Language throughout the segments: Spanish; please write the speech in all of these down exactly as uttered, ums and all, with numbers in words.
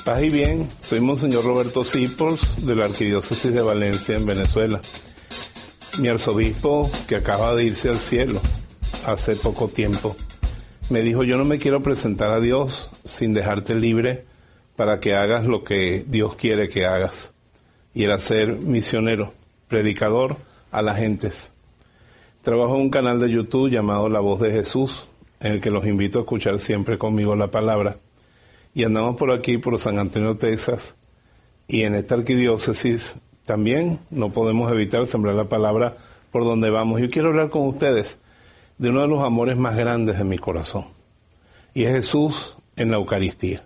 Paz y bien, soy Monseñor Roberto Sipols de la Arquidiócesis de Valencia en Venezuela. Mi arzobispo, que acaba de irse al cielo hace poco tiempo, me dijo: yo no me quiero presentar a Dios sin dejarte libre para que hagas lo que Dios quiere que hagas. Y era ser misionero, predicador a las gentes. Trabajo en un canal de YouTube llamado La Voz de Jesús, en el que los invito a escuchar siempre conmigo la palabra. Y andamos por aquí, por San Antonio, Texas, y en esta arquidiócesis también no podemos evitar sembrar la palabra por donde vamos. Yo quiero hablar con ustedes de uno de los amores más grandes de mi corazón, y es Jesús en la Eucaristía.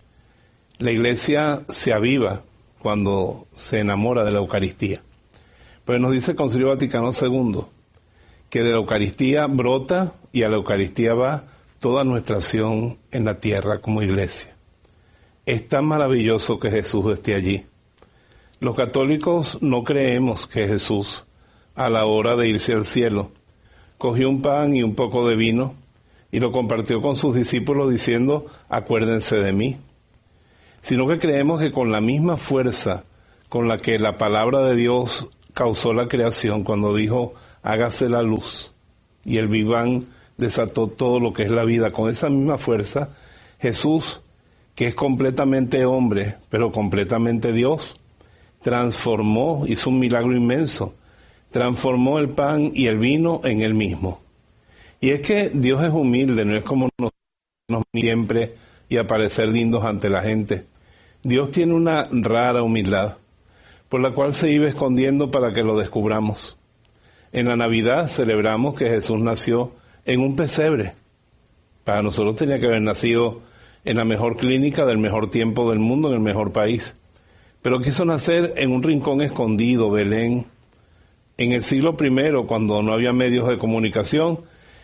La Iglesia se aviva cuando se enamora de la Eucaristía. Pero nos dice el Concilio Vaticano segundo que de la Eucaristía brota y a la Eucaristía va toda nuestra acción en la tierra como Iglesia. Es tan maravilloso que Jesús esté allí. Los católicos no creemos que Jesús, a la hora de irse al cielo, cogió un pan y un poco de vino y lo compartió con sus discípulos diciendo: acuérdense de mí. Sino que creemos que con la misma fuerza con la que la palabra de Dios causó la creación cuando dijo: hágase la luz, y el Big Bang desató todo lo que es la vida, con esa misma fuerza, Jesús, que es completamente hombre, pero completamente Dios, transformó, hizo un milagro inmenso, transformó el pan y el vino en él mismo. Y es que Dios es humilde, no es como nosotros siempre y aparecer lindos ante la gente. Dios tiene una rara humildad, por la cual se iba escondiendo para que lo descubramos. En la Navidad celebramos que Jesús nació en un pesebre. Para nosotros tenía que haber nacido en la mejor clínica del mejor tiempo del mundo, en el mejor país. Pero quiso nacer en un rincón escondido, Belén, en el siglo primero, cuando no había medios de comunicación,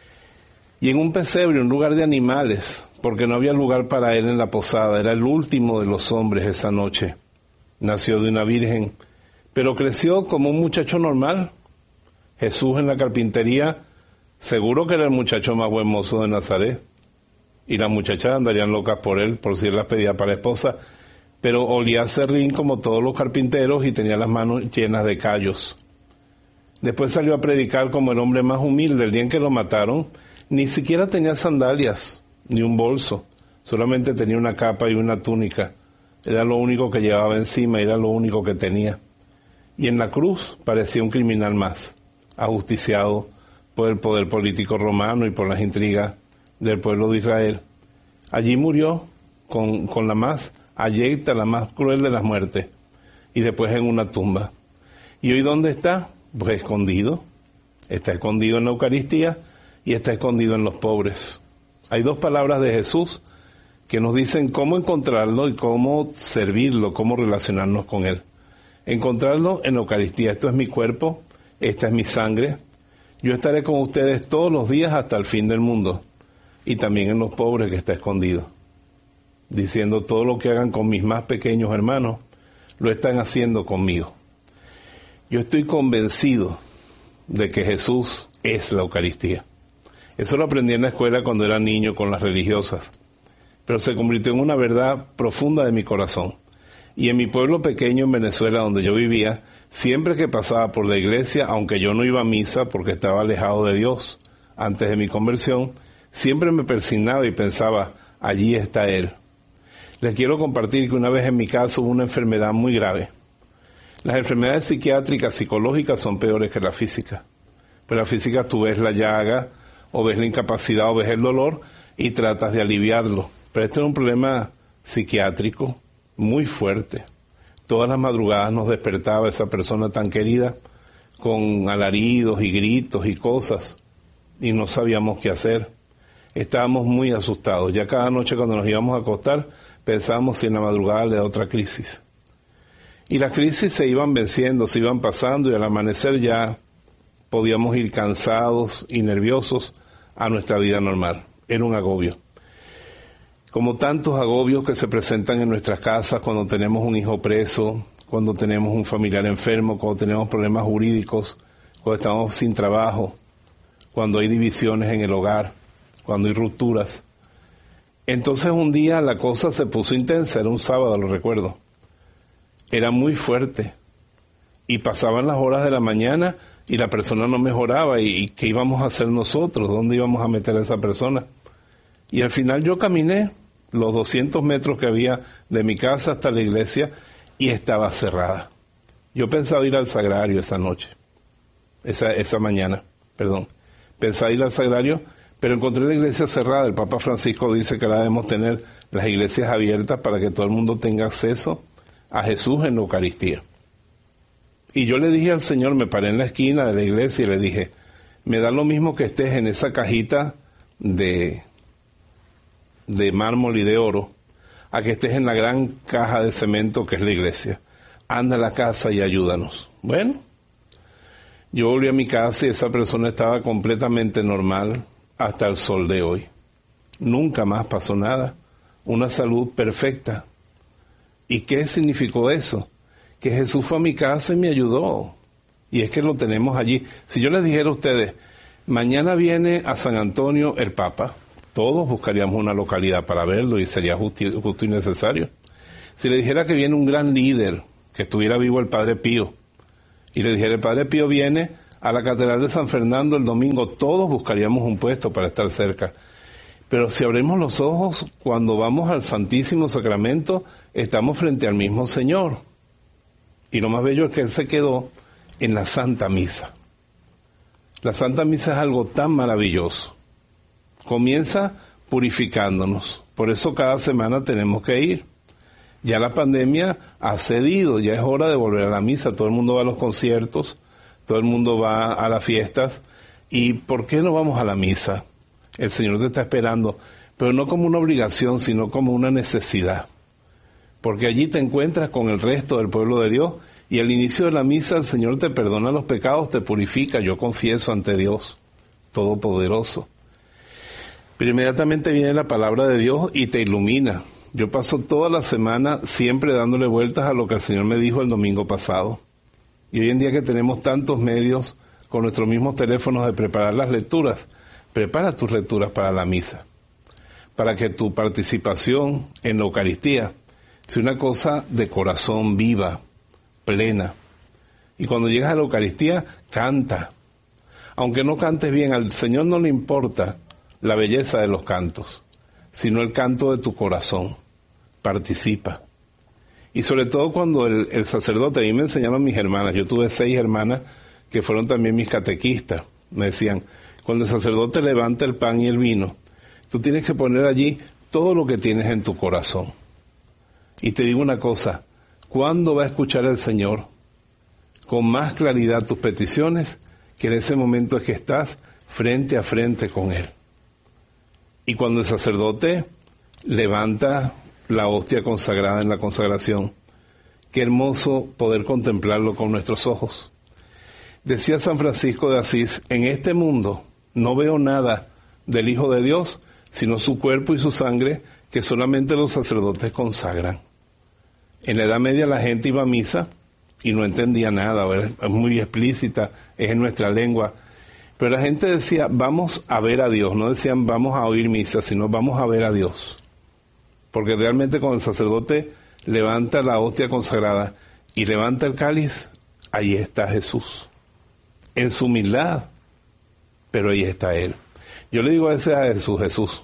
y en un pesebre, un lugar de animales, porque no había lugar para él en la posada. Era el último de los hombres esa noche. Nació de una virgen, pero creció como un muchacho normal. Jesús en la carpintería, seguro que era el muchacho más buen mozo de Nazaret. Y las muchachas andarían locas por él, por si él las pedía para esposa. Pero olía a serrín como todos los carpinteros y tenía las manos llenas de callos. Después salió a predicar como el hombre más humilde. El día en que lo mataron, ni siquiera tenía sandalias, ni un bolso. Solamente tenía una capa y una túnica. Era lo único que llevaba encima, era lo único que tenía. Y en la cruz parecía un criminal más, ajusticiado por el poder político romano y por las intrigas del pueblo de Israel. Allí murió con, con la más abyecta, la más cruel de las muertes, y después en una tumba. ¿Y hoy dónde está? Pues escondido. Está escondido en la Eucaristía y está escondido en los pobres. Hay dos palabras de Jesús que nos dicen cómo encontrarlo y cómo servirlo, cómo relacionarnos con él. Encontrarlo en la Eucaristía. Esto es mi cuerpo, esta es mi sangre. Yo estaré con ustedes todos los días hasta el fin del mundo. Y también en los pobres, que está escondido. Diciendo: todo lo que hagan con mis más pequeños hermanos, lo están haciendo conmigo. Yo estoy convencido de que Jesús es la Eucaristía. Eso lo aprendí en la escuela cuando era niño con las religiosas. Pero se convirtió en una verdad profunda de mi corazón. Y en mi pueblo pequeño en Venezuela, donde yo vivía, siempre que pasaba por la iglesia, aunque yo no iba a misa porque estaba alejado de Dios antes de mi conversión, siempre me persignaba y pensaba: allí está Él. Les quiero compartir que una vez en mi casa hubo una enfermedad muy grave. Las enfermedades psiquiátricas, psicológicas son peores que la física. Pero la física tú ves la llaga, o ves la incapacidad, o ves el dolor, y tratas de aliviarlo. Pero este era un problema psiquiátrico muy fuerte. Todas las madrugadas nos despertaba esa persona tan querida, con alaridos y gritos y cosas, y no sabíamos qué hacer. Estábamos muy asustados. Ya cada noche cuando nos íbamos a acostar, pensábamos si en la madrugada le da otra crisis. Y las crisis se iban venciendo, se iban pasando, y al amanecer ya podíamos ir cansados y nerviosos a nuestra vida normal. Era un agobio. Como tantos agobios que se presentan en nuestras casas cuando tenemos un hijo preso, cuando tenemos un familiar enfermo, cuando tenemos problemas jurídicos, cuando estamos sin trabajo, cuando hay divisiones en el hogar, cuando hay rupturas. Entonces un día la cosa se puso intensa, era un sábado, lo recuerdo. Era muy fuerte. Y pasaban las horas de la mañana y la persona no mejoraba. ¿Y, y qué íbamos a hacer nosotros? ¿Dónde íbamos a meter a esa persona? Y al final yo caminé los doscientos metros que había de mi casa hasta la iglesia y estaba cerrada. Yo pensaba ir al sagrario esa noche, esa, esa mañana, perdón. Pensaba ir al sagrario, pero encontré la iglesia cerrada. El Papa Francisco dice que ahora debemos tener las iglesias abiertas para que todo el mundo tenga acceso a Jesús en la Eucaristía. Y yo le dije al Señor, me paré en la esquina de la iglesia y le dije, me da lo mismo que estés en esa cajita de, de mármol y de oro, a que estés en la gran caja de cemento que es la iglesia. Anda a la casa y ayúdanos. Bueno, yo volví a mi casa y esa persona estaba completamente normal hasta el sol de hoy. Nunca más pasó nada. Una salud perfecta. ¿Y qué significó eso? Que Jesús fue a mi casa y me ayudó. Y es que lo tenemos allí. Si yo les dijera a ustedes, mañana viene a San Antonio el Papa, todos buscaríamos una localidad para verlo y sería justo, justo y necesario. Si le dijera que viene un gran líder, que estuviera vivo el Padre Pío, y le dijera el Padre Pío viene a la Catedral de San Fernando el domingo, todos buscaríamos un puesto para estar cerca. Pero si abrimos los ojos, cuando vamos al Santísimo Sacramento, estamos frente al mismo Señor. Y lo más bello es que Él se quedó en la Santa Misa. La Santa Misa es algo tan maravilloso. Comienza purificándonos. Por eso cada semana tenemos que ir. Ya la pandemia ha cedido, ya es hora de volver a la misa. Todo el mundo va a los conciertos, todo el mundo va a las fiestas. ¿Y por qué no vamos a la misa? El Señor te está esperando, pero no como una obligación, sino como una necesidad. Porque allí te encuentras con el resto del pueblo de Dios y al inicio de la misa el Señor te perdona los pecados, te purifica. Yo confieso ante Dios Todopoderoso. Pero inmediatamente viene la palabra de Dios y te ilumina. Yo paso toda la semana siempre dándole vueltas a lo que el Señor me dijo el domingo pasado. Y hoy en día que tenemos tantos medios con nuestros mismos teléfonos de preparar las lecturas, prepara tus lecturas para la misa, para que tu participación en la Eucaristía sea una cosa de corazón viva, plena. Y cuando llegas a la Eucaristía, canta. Aunque no cantes bien, al Señor no le importa la belleza de los cantos, sino el canto de tu corazón. Participa. Y sobre todo cuando el, el sacerdote, a mí me enseñaron mis hermanas, yo tuve seis hermanas que fueron también mis catequistas, me decían, cuando el sacerdote levanta el pan y el vino, tú tienes que poner allí todo lo que tienes en tu corazón. Y te digo una cosa, ¿cuándo va a escuchar el Señor con más claridad tus peticiones que en ese momento es que estás frente a frente con Él? Y cuando el sacerdote levanta la hostia consagrada en la consagración, qué hermoso poder contemplarlo con nuestros ojos. Decía San Francisco de Asís, en este mundo no veo nada del Hijo de Dios, sino su cuerpo y su sangre que solamente los sacerdotes consagran. En la Edad Media la gente iba a misa y no entendía nada, es muy explícita, es en nuestra lengua. Pero la gente decía, vamos a ver a Dios, no decían vamos a oír misa, sino vamos a ver a Dios. Porque realmente cuando el sacerdote levanta la hostia consagrada y levanta el cáliz, ahí está Jesús, en su humildad, pero ahí está Él. Yo le digo a ese a Jesús, Jesús,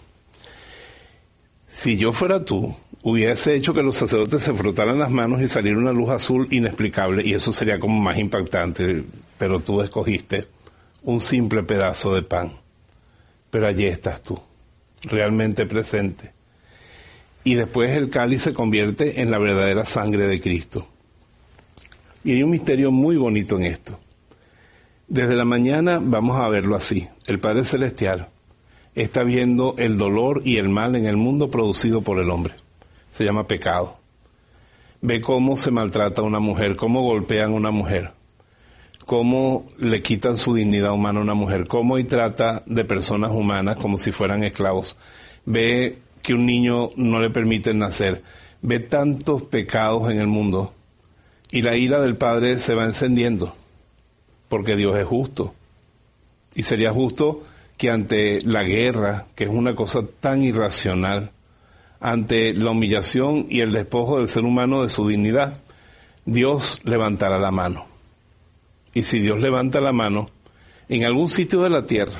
si yo fuera tú, hubiese hecho que los sacerdotes se frotaran las manos y saliera una luz azul inexplicable, y eso sería como más impactante, pero tú escogiste un simple pedazo de pan. Pero allí estás tú, realmente presente. Y después el cáliz se convierte en la verdadera sangre de Cristo. Y hay un misterio muy bonito en esto. Desde la mañana vamos a verlo así. El Padre Celestial está viendo el dolor y el mal en el mundo producido por el hombre. Se llama pecado. Ve cómo se maltrata a una mujer, cómo golpean a una mujer, cómo le quitan su dignidad humana a una mujer, cómo y trata de personas humanas como si fueran esclavos. Ve que un niño no le permiten nacer. Ve tantos pecados en el mundo y la ira del Padre se va encendiendo porque Dios es justo. Y sería justo que ante la guerra, que es una cosa tan irracional, ante la humillación y el despojo del ser humano de su dignidad, Dios levantará la mano. Y si Dios levanta la mano, en algún sitio de la tierra,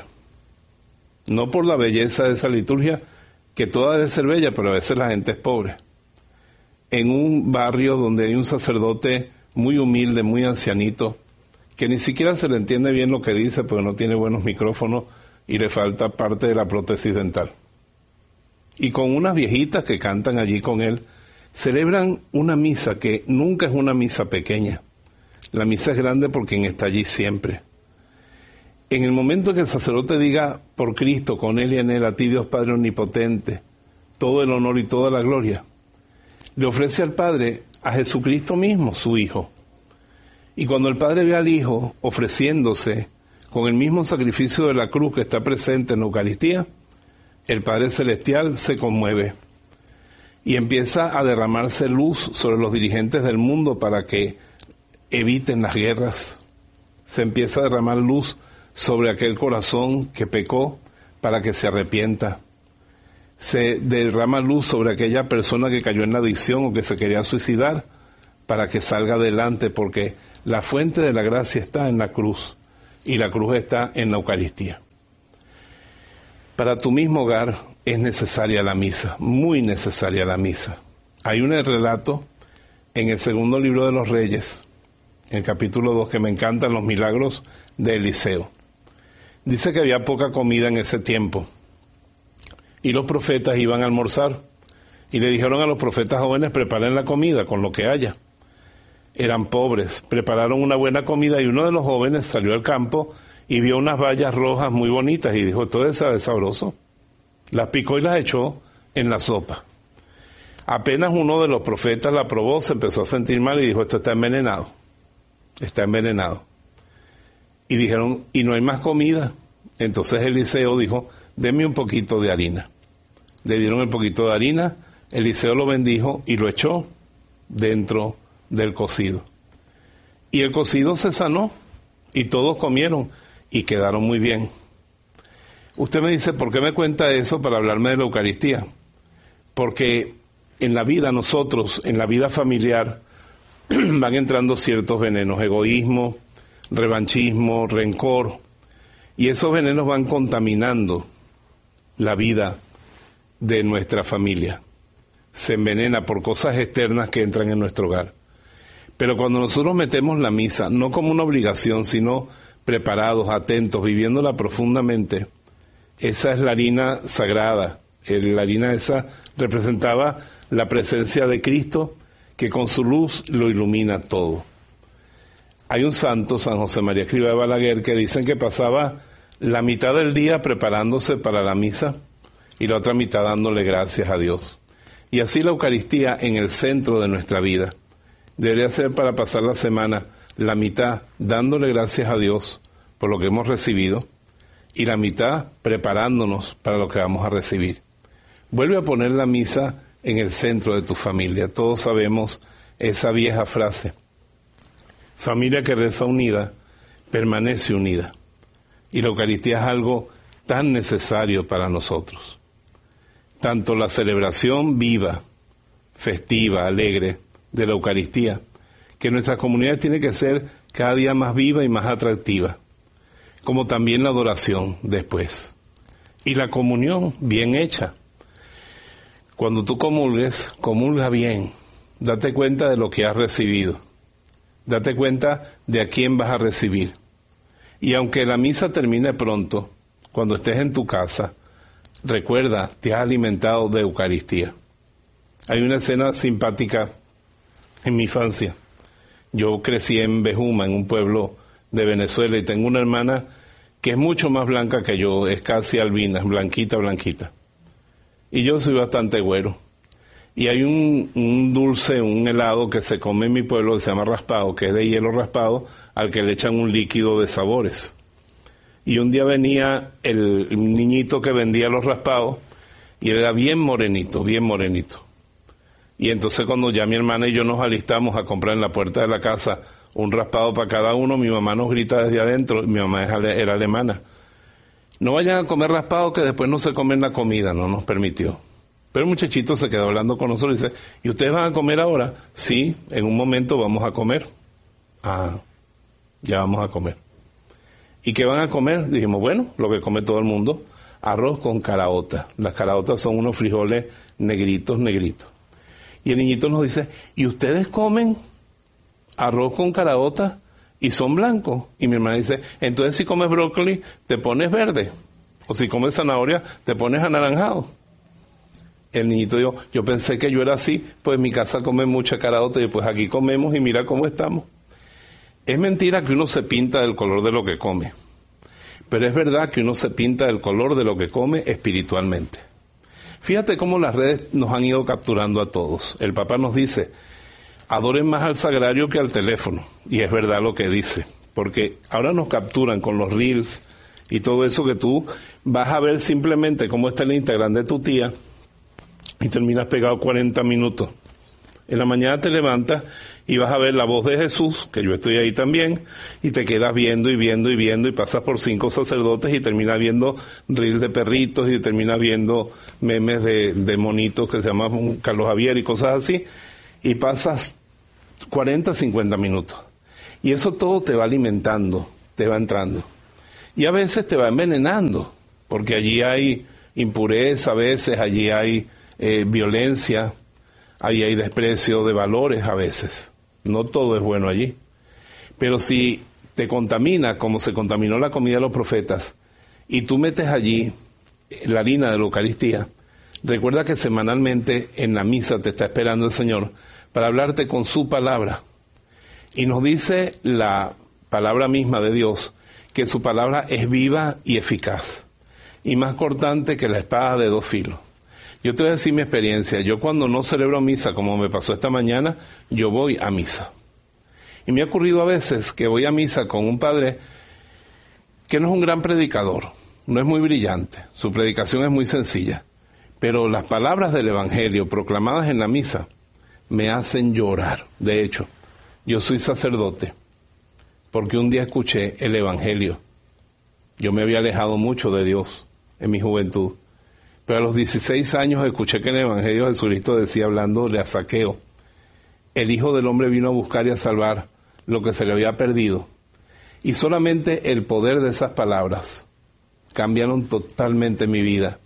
no por la belleza de esa liturgia, que toda debe ser bella, pero a veces la gente es pobre, en un barrio donde hay un sacerdote muy humilde, muy ancianito, que ni siquiera se le entiende bien lo que dice porque no tiene buenos micrófonos y le falta parte de la prótesis dental. Y con unas viejitas que cantan allí con él, celebran una misa que nunca es una misa pequeña. La misa es grande por quien está allí siempre. En el momento que el sacerdote diga, por Cristo, con él y en él, a ti Dios Padre Omnipotente, todo el honor y toda la gloria, le ofrece al Padre a Jesucristo mismo, su Hijo. Y cuando el Padre ve al Hijo ofreciéndose con el mismo sacrificio de la cruz que está presente en la Eucaristía, el Padre Celestial se conmueve y empieza a derramarse luz sobre los dirigentes del mundo para que eviten las guerras. Se empieza a derramar luz sobre aquel corazón que pecó para que se arrepienta. Se derrama luz sobre aquella persona que cayó en la adicción o que se quería suicidar para que salga adelante, porque la fuente de la gracia está en la cruz y la cruz está en la Eucaristía. Para tu mismo hogar es necesaria la misa, muy necesaria la misa. Hay un relato en el segundo libro de los Reyes, en el capítulo dos, que me encantan, los milagros de Eliseo. Dice que había poca comida en ese tiempo y los profetas iban a almorzar y le dijeron a los profetas jóvenes, preparen la comida con lo que haya. Eran pobres, prepararon una buena comida y uno de los jóvenes salió al campo y vio unas bayas rojas muy bonitas y dijo, esto es sabroso. Las picó y las echó en la sopa. Apenas uno de los profetas la probó, se empezó a sentir mal y dijo, esto está envenenado, está envenenado. Y dijeron, ¿y no hay más comida? Entonces Eliseo dijo, denme un poquito de harina. Le dieron el poquito de harina, Eliseo lo bendijo y lo echó dentro del cocido. Y el cocido se sanó y todos comieron y quedaron muy bien. Usted me dice, ¿por qué me cuenta eso para hablarme de la Eucaristía? Porque en la vida nosotros, en la vida familiar, van entrando ciertos venenos, egoísmo, revanchismo, rencor, y esos venenos van contaminando la vida de nuestra familia. Se envenena por cosas externas que entran en nuestro hogar. Pero cuando nosotros metemos la misa, no como una obligación, sino preparados, atentos, viviéndola profundamente, esa es la harina sagrada. La harina esa representaba la presencia de Cristo, que con su luz lo ilumina todo. Hay un santo, San José María Escrivá de Balaguer, que dicen que pasaba la mitad del día preparándose para la misa y la otra mitad dándole gracias a Dios. Y así la Eucaristía en el centro de nuestra vida. Debería ser para pasar la semana la mitad dándole gracias a Dios por lo que hemos recibido y la mitad preparándonos para lo que vamos a recibir. Vuelve a poner la misa en el centro de tu familia. Todos sabemos esa vieja frase. Familia que reza unida, permanece unida. Y la Eucaristía es algo tan necesario para nosotros. Tanto la celebración viva, festiva, alegre de la Eucaristía, que nuestra comunidad tiene que ser cada día más viva y más atractiva, como también la adoración después. Y la comunión bien hecha. Cuando tú comulgues, comulga bien. Date cuenta de lo que has recibido. Date cuenta de a quién vas a recibir. Y aunque la misa termine pronto, cuando estés en tu casa, recuerda, te has alimentado de Eucaristía. Hay una escena simpática en mi infancia. Yo crecí en Bejuma, en un pueblo de Venezuela, y tengo una hermana que es mucho más blanca que yo, es casi albina, blanquita, blanquita. Y yo soy bastante güero. Y hay un, un dulce, un helado que se come en mi pueblo que se llama raspado, que es de hielo raspado, al que le echan un líquido de sabores. Y un día venía el niñito que vendía los raspados, y él era bien morenito, bien morenito. Y entonces cuando ya mi hermana y yo nos alistamos a comprar en la puerta de la casa un raspado para cada uno, mi mamá nos grita desde adentro, mi mamá era alemana, no vayan a comer raspado que después no se comen la comida, no nos permitió. Pero el muchachito se quedó hablando con nosotros y dice, ¿y ustedes van a comer ahora? Sí, en un momento vamos a comer. Ah, ya vamos a comer. ¿Y qué van a comer? Dijimos, bueno, lo que come todo el mundo, arroz con caraota. Las caraotas son unos frijoles negritos, negritos. Y el niñito nos dice, ¿y ustedes comen arroz con caraota y son blancos? Y mi hermana dice, entonces si comes brócoli, te pones verde. O si comes zanahoria, te pones anaranjado. El niñito dijo, yo pensé que yo era así, pues en mi casa comen mucha caraota y pues aquí comemos y mira cómo estamos. Es mentira que uno se pinta del color de lo que come, pero es verdad que uno se pinta del color de lo que come espiritualmente. Fíjate cómo las redes nos han ido capturando a todos. El Papa nos dice, adoren más al sagrario que al teléfono, y es verdad lo que dice, porque ahora nos capturan con los reels y todo eso que tú vas a ver simplemente cómo está el Instagram de tu tía, y terminas pegado cuarenta minutos. En la mañana te levantas y vas a ver La Voz de Jesús, que yo estoy ahí también, y te quedas viendo y viendo y viendo y pasas por cinco sacerdotes y terminas viendo reels de perritos y terminas viendo memes de, de monitos que se llaman Carlos Javier y cosas así, y pasas cuarenta, cincuenta minutos. Y eso todo te va alimentando, te va entrando. Y a veces te va envenenando, porque allí hay impureza, a veces allí hay Eh, violencia, ahí hay desprecio de valores a veces. No todo es bueno allí. Pero si te contamina, como se contaminó la comida de los profetas, y tú metes allí la harina de la Eucaristía, recuerda que semanalmente en la misa te está esperando el Señor para hablarte con su palabra. Y nos dice la palabra misma de Dios que su palabra es viva y eficaz, y más cortante que la espada de dos filos. Yo te voy a decir mi experiencia. Yo cuando no celebro misa, como me pasó esta mañana, yo voy a misa. Y me ha ocurrido a veces que voy a misa con un padre que no es un gran predicador, no es muy brillante, su predicación es muy sencilla, pero las palabras del Evangelio proclamadas en la misa me hacen llorar. De hecho, yo soy sacerdote porque un día escuché el Evangelio. Yo me había alejado mucho de Dios en mi juventud. Pero a los dieciséis años escuché que en el Evangelio Jesucristo decía, hablándole a Zaqueo, el Hijo del Hombre vino a buscar y a salvar lo que se le había perdido. Y solamente el poder de esas palabras cambiaron totalmente mi vida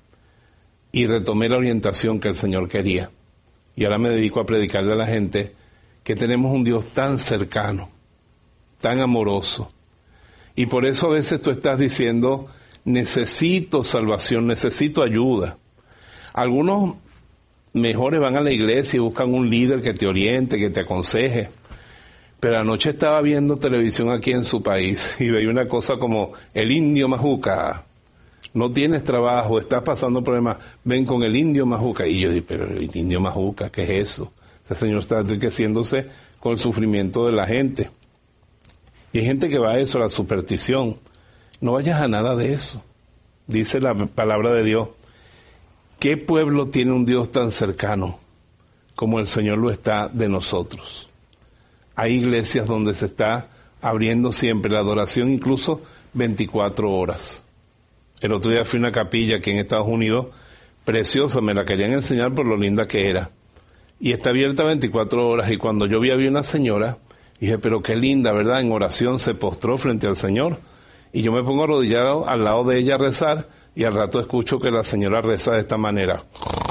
y retomé la orientación que el Señor quería. Y ahora me dedico a predicarle a la gente que tenemos un Dios tan cercano, tan amoroso. Y por eso a veces tú estás diciendo, necesito salvación, necesito ayuda. Algunos mejores van a la iglesia y buscan un líder que te oriente, que te aconseje. Pero anoche estaba viendo televisión aquí en su país y veía una cosa como el indio Majuca. No tienes trabajo, estás pasando problemas, ven con el indio Majuca. Y yo dije, pero el indio Majuca, ¿qué es eso? Ese señor está enriqueciéndose con el sufrimiento de la gente. Y hay gente que va a eso, a la superstición. No vayas a nada de eso. Dice la palabra de Dios. ¿Qué pueblo tiene un Dios tan cercano como el Señor lo está de nosotros? Hay iglesias donde se está abriendo siempre la adoración, incluso veinticuatro horas. El otro día fui a una capilla aquí en Estados Unidos, preciosa, me la querían enseñar por lo linda que era. Y está abierta veinticuatro horas, y cuando yo vi había una señora, dije, pero qué linda, ¿verdad? En oración se postró frente al Señor. Y yo me pongo arrodillado al lado de ella a rezar, y al rato escucho que la señora reza de esta manera.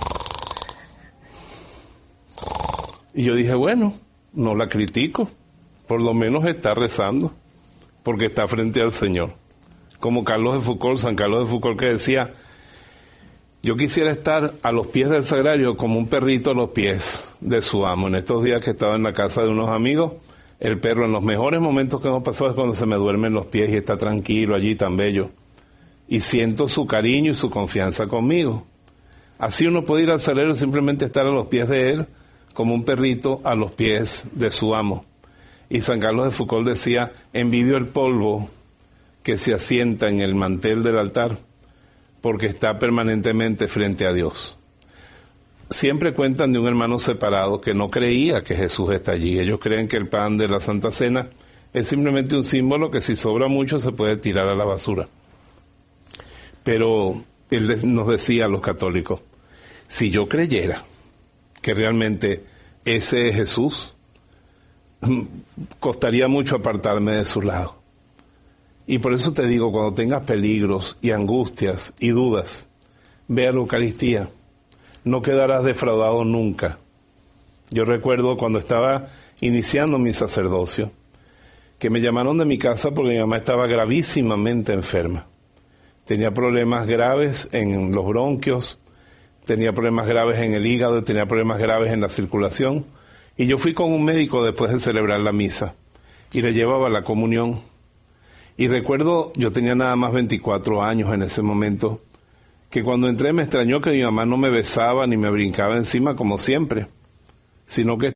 Y yo dije, bueno, no la critico, por lo menos está rezando, porque está frente al Señor. Como Carlos de Foucault, San Carlos de Foucault, que decía, yo quisiera estar a los pies del sagrario como un perrito a los pies de su amo. En estos días que estaba en la casa de unos amigos, el perro, en los mejores momentos que hemos pasado es cuando se me duermen los pies y está tranquilo allí, tan bello. Y siento su cariño y su confianza conmigo. Así uno puede ir al sagrario, simplemente estar a los pies de él, como un perrito a los pies de su amo. Y San Carlos de Foucault decía, envidio el polvo que se asienta en el mantel del altar, porque está permanentemente frente a Dios. Siempre cuentan de un hermano separado que no creía que Jesús está allí. Ellos creen que el pan de la Santa Cena es simplemente un símbolo que si sobra mucho se puede tirar a la basura. Pero él nos decía a los católicos, Si yo creyera que realmente ese es Jesús, costaría mucho apartarme de su lado. Y por eso te digo, cuando tengas peligros y angustias y dudas, ve a la Eucaristía. No quedarás defraudado nunca. Yo recuerdo cuando estaba iniciando mi sacerdocio, que me llamaron de mi casa porque mi mamá estaba gravísimamente enferma. Tenía problemas graves en los bronquios, tenía problemas graves en el hígado, tenía problemas graves en la circulación. Y yo fui con un médico después de celebrar la misa y le llevaba la comunión. Y recuerdo, yo tenía nada más veinticuatro años en ese momento, que cuando entré me extrañó que mi mamá no me besaba ni me brincaba encima como siempre, sino que...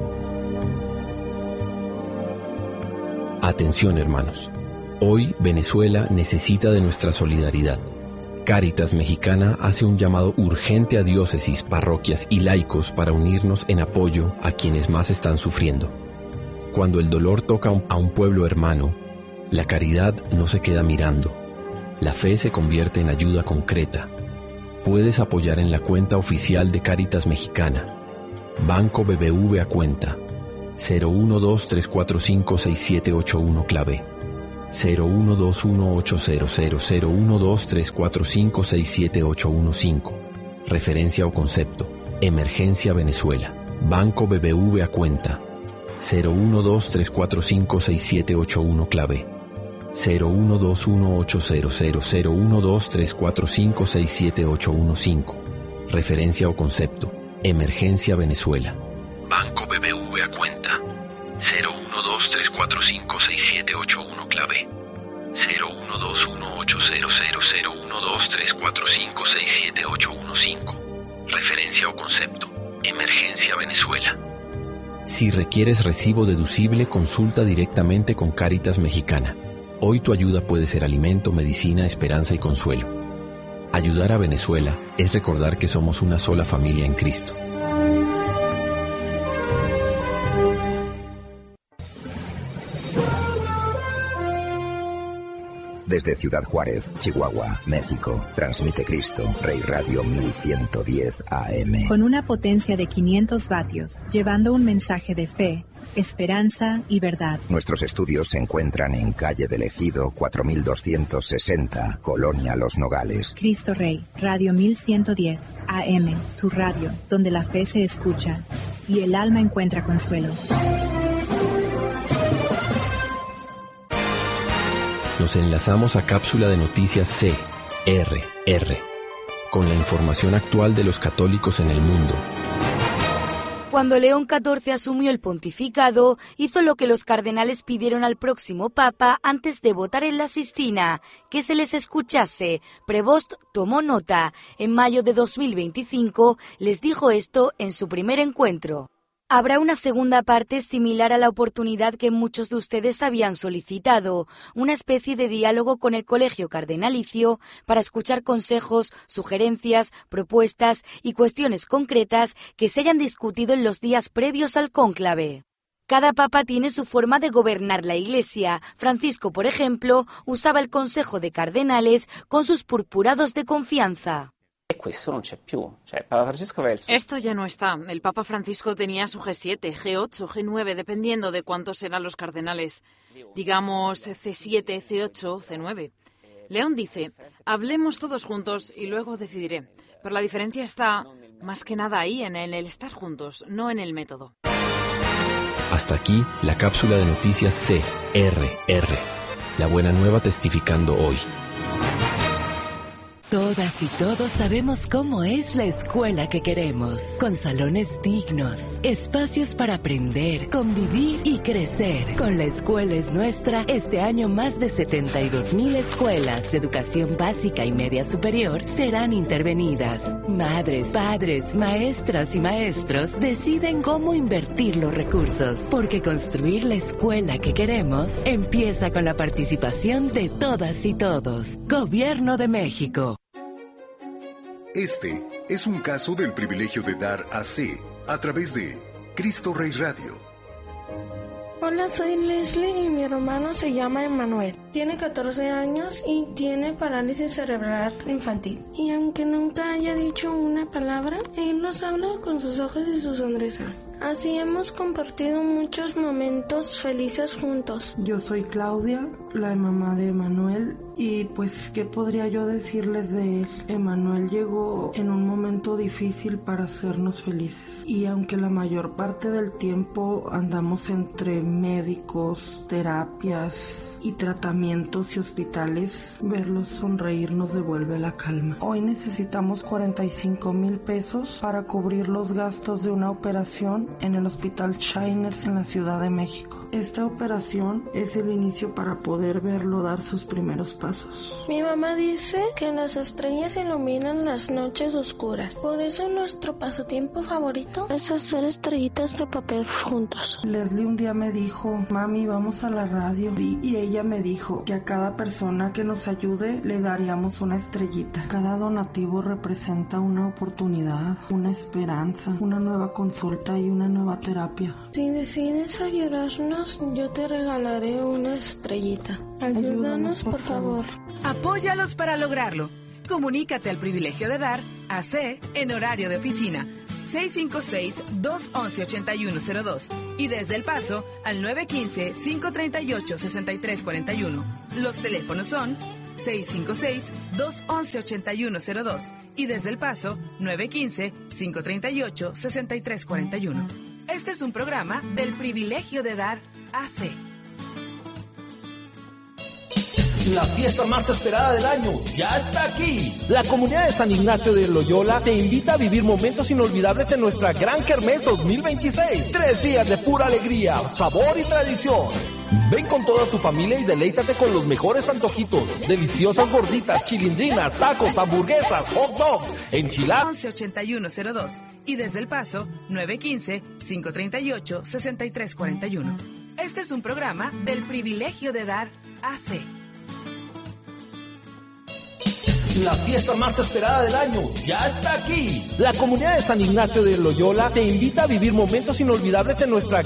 Atención, hermanos. Hoy Venezuela necesita de nuestra solidaridad. Cáritas Mexicana hace un llamado urgente a diócesis, parroquias y laicos para unirnos en apoyo a quienes más están sufriendo. Cuando el dolor toca a un pueblo hermano, la caridad no se queda mirando. La fe se convierte en ayuda concreta. Puedes apoyar en la cuenta oficial de Cáritas Mexicana. Banco B B V a cuenta cero uno dos tres cuatro cinco seis siete ocho uno clave cero uno dos uno ocho cero cero cero uno dos tres cuatro cinco seis siete ocho uno cinco. Referencia o concepto: Emergencia Venezuela. Banco B B V a cuenta cero uno dos tres cuatro cinco seis siete ocho uno clave cero uno dos uno ocho cero cero cero uno dos tres cuatro cinco seis siete ocho uno cinco. Referencia o concepto: Emergencia Venezuela. Banco B B V a cuenta cero uno dos tres cuatro cinco seis siete ocho uno clave cero uno dos uno ocho cero cero cero uno dos tres cuatro cinco seis siete ocho uno cinco. Referencia o concepto: Emergencia Venezuela. Si requieres recibo deducible, consulta directamente con Cáritas Mexicana. Hoy tu ayuda puede ser alimento, medicina, esperanza y consuelo. Ayudar a Venezuela es recordar que somos una sola familia en Cristo. Desde Ciudad Juárez, Chihuahua, México, transmite Cristo, Rey Radio mil ciento diez A M. Con una potencia de quinientos vatios, llevando un mensaje de fe, esperanza y verdad. Nuestros estudios se encuentran en calle del Ejido cuatro mil doscientos sesenta, Colonia Los Nogales. Cristo Rey, Radio mil ciento diez A M, tu radio, donde la fe se escucha y el alma encuentra consuelo. Nos enlazamos a Cápsula de Noticias C R R, con la información actual de los católicos en el mundo. Cuando León catorce asumió el pontificado, hizo lo que los cardenales pidieron al próximo papa antes de votar en la Sistina, que se les escuchase. Prevost tomó nota. En mayo de dos mil veinticinco les dijo esto en su primer encuentro. Habrá una segunda parte similar a la oportunidad que muchos de ustedes habían solicitado, una especie de diálogo con el Colegio Cardenalicio para escuchar consejos, sugerencias, propuestas y cuestiones concretas que se hayan discutido en los días previos al cónclave. Cada papa tiene su forma de gobernar la Iglesia. Francisco, por ejemplo, usaba el Consejo de Cardenales con sus purpurados de confianza. Esto ya no está. El Papa Francisco tenía su G siete, G ocho, G nueve, dependiendo de cuántos eran los cardenales. Digamos C siete, C ocho, C nueve. León dice, hablemos todos juntos y luego decidiré. Pero la diferencia está más que nada ahí, en el estar juntos, no en el método. Hasta aquí la cápsula de noticias C R R. La buena nueva testificando hoy. Todas y todos sabemos cómo es la escuela que queremos, con salones dignos, espacios para aprender, convivir y crecer. Con La Escuela es Nuestra, este año más de setenta y dos mil escuelas de educación básica y media superior serán intervenidas. Madres, padres, maestras y maestros deciden cómo invertir los recursos, porque construir la escuela que queremos empieza con la participación de todas y todos. Gobierno de México. Este es un caso del privilegio de dar a C a través de Cristo Rey Radio. Hola, soy Leslie y mi hermano se llama Emanuel. Tiene catorce años y tiene parálisis cerebral infantil. Y aunque nunca haya dicho una palabra, él nos habla con sus ojos y su sonrisa. Así hemos compartido muchos momentos felices juntos. Yo soy Claudia, la mamá de Emanuel, y pues, ¿qué podría yo decirles de él? Emanuel llegó en un momento difícil para hacernos felices. Y aunque la mayor parte del tiempo andamos entre médicos, terapias y tratamientos y hospitales, verlos sonreír nos devuelve la calma. Hoy necesitamos cuarenta y cinco mil pesos para cubrir los gastos de una operación en el Hospital Shiners en la Ciudad de México. Esta operación es el inicio para poder verlo dar sus primeros pasos. Mi mamá dice que las estrellas iluminan las noches oscuras. Por eso nuestro pasatiempo favorito es hacer estrellitas de papel juntos. Leslie un día me dijo, mami, vamos a la radio. Y, y ella me dijo que a cada persona que nos ayude le daríamos una estrellita. Cada donativo representa una oportunidad, una esperanza, una nueva consulta y una nueva terapia. Si decides ayudarnos, yo te regalaré una estrellita. Ayúdanos, Ayúdanos por, por favor. Apóyalos para lograrlo. Comunícate al Privilegio de Dar, A C, en horario de oficina. seis cinco seis, dos once, ochenta y uno cero dos y desde El Paso al nueve uno cinco, cinco tres ocho, seis tres cuatro uno. Los teléfonos son seis cinco seis, dos once, ochenta y uno cero dos y desde El Paso nueve uno cinco, cinco tres ocho, seis tres cuatro uno. Este es un programa del Privilegio de Dar, A C. La fiesta más esperada del año ya está aquí. La comunidad de San Ignacio de Loyola te invita a vivir momentos inolvidables en nuestra Gran Kermés dos mil veintiséis. Tres días de pura alegría, sabor y tradición. Ven con toda tu familia y deleítate con los mejores antojitos, deliciosas gorditas, chilindrinas, tacos, hamburguesas, hot dogs, enchiladas. once, ochenta y uno cero dos y desde El Paso nueve uno cinco, cinco tres ocho, seis tres cuatro uno. Este es un programa del Privilegio de Dar, A C. La fiesta más esperada del año ya está aquí. La comunidad de San Ignacio de Loyola te invita a vivir momentos inolvidables en nuestra